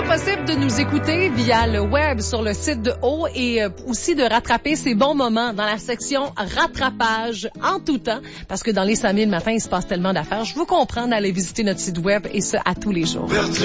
toujours possible de nous écouter via le web sur le site de O et aussi de rattraper ces bons moments dans la section rattrapage en tout temps parce que dans les 5000 matins, il se passe tellement d'affaires. Je vous comprends d'aller visiter notre site web et ce, à tous les jours.